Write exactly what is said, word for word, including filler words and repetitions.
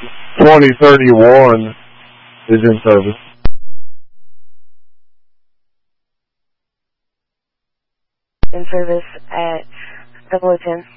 twenty thirty-one is in service. In service at double oh ten.